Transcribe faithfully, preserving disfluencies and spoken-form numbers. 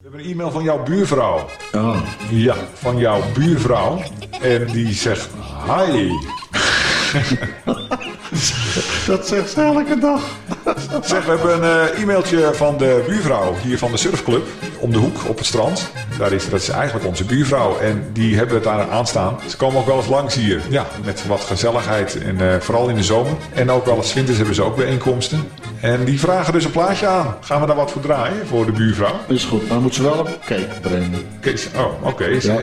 We hebben een e-mail van jouw buurvrouw. Oh. Ja, van jouw buurvrouw. En die zegt, hi. Dat zegt ze elke dag. Zeg, we hebben een uh, e-mailtje van de buurvrouw hier van de surfclub. Om de hoek op het strand. Daar is, dat is eigenlijk onze buurvrouw. En die hebben het daar aanstaan. Ze komen ook wel eens langs hier. Ja, met wat gezelligheid. En uh, vooral in de zomer. En ook wel eens winters hebben ze ook bijeenkomsten. En die vragen dus een plaatje aan. Gaan we daar wat voor draaien voor de buurvrouw? Is goed, maar dan moet ze wel op cake brengen. Kees, oh, oké. Okay. Ja,